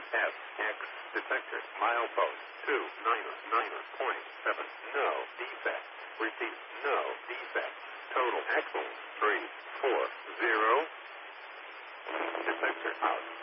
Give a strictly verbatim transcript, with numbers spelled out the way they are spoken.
F X detector milepost two nine nine point seven. No defect. Repeat. No defect. Total axle three four zero. Detector out.